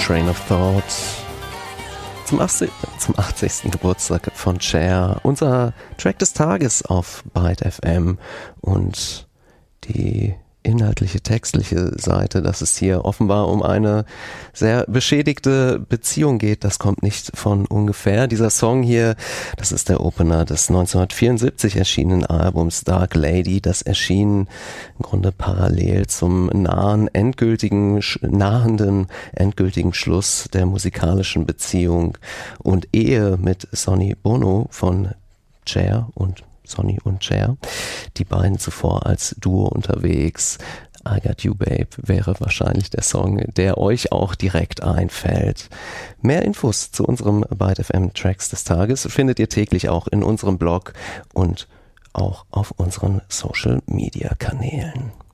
Train of Thought zum 80. Geburtstag von Cher. Unser Track des Tages auf Byte FM und die inhaltliche, textliche Seite, dass es hier offenbar um eine sehr beschädigte Beziehung geht. Das kommt nicht von ungefähr. Dieser Song hier, das ist der Opener des 1974 erschienenen Albums Dark Lady. Das erschien im Grunde parallel zum nahenden endgültigen Schluss der musikalischen Beziehung und Ehe mit Sonny Bono von Cher und Sonny und Cher. Die beiden zuvor als Duo unterwegs. I Got You Babe wäre wahrscheinlich der Song, der euch auch direkt einfällt. Mehr Infos zu unserem Byte FM Tracks des Tages findet ihr täglich auch in unserem Blog und auch auf unseren Social Media Kanälen.